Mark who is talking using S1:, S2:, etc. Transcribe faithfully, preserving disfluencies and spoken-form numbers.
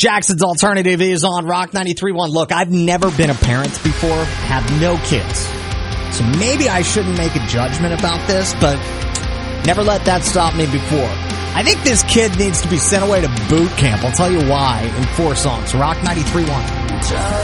S1: Jackson's Alternative is on Rock ninety-three point one. Look, I've never been a parent before, have no kids. So maybe I shouldn't make a judgment about this, but never let that stop me before. I think this kid needs to be sent away to boot camp. I'll tell you why in four songs. Rock ninety-three point one.